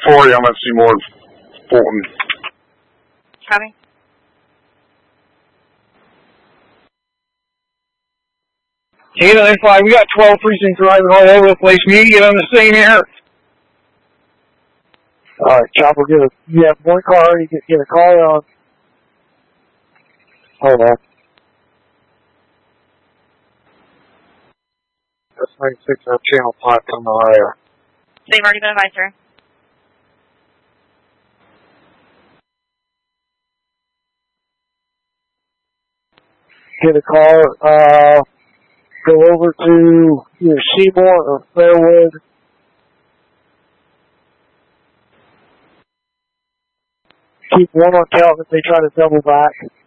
40, I'm at Seymour Fulton. Copy. Canada 5, we got 12 precincts driving all over the place. We need to get on the same air. All right, Chopper, you have one car. You get a car on. Hold on. That's 96 on channel 5 coming on air. They've already been advised, sir. Get a car, go over to either Seymour or Fairwood. Keep one on Calvin if they try to double back.